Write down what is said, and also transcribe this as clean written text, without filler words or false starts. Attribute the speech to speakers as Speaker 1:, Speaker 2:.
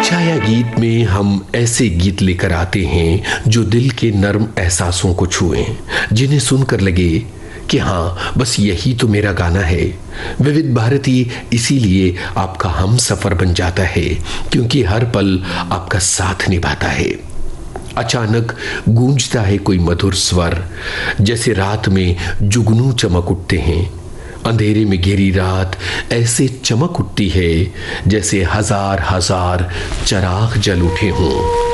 Speaker 1: छाया गीत में हम ऐसे गीत लेकर आते हैं जो दिल के नर्म एहसासों को छुएं, जिन्हें सुनकर लगे कि हाँ, बस यही तो मेरा गाना है। विविध भारती इसीलिए आपका हम सफर बन जाता है, क्योंकि हर पल आपका साथ निभाता है। अचानक गूंजता है कोई मधुर स्वर, जैसे रात में जुगनू चमक उठते हैं। अंधेरे में घिरी रात ऐसे चमक उठती है जैसे हजार हजार चराग जल उठे हों।